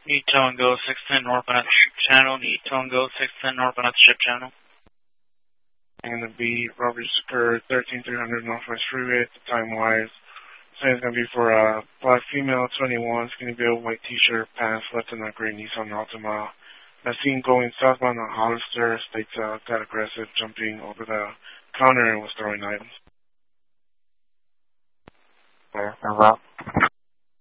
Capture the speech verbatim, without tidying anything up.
Need Tango six ten northbound at the ship channel. Need Tango six ten northbound at the ship channel. And the B, Robert Skirt, thirteen three hundred Northwest Freeway, time-wise. Same is going to be for a uh, black female, twenty-one, skinny build, white t-shirt, pants, left in a gray Nissan Altima. As seen going southbound on Hollister, states uh, got aggressive, jumping over the counter and was throwing items. There, over.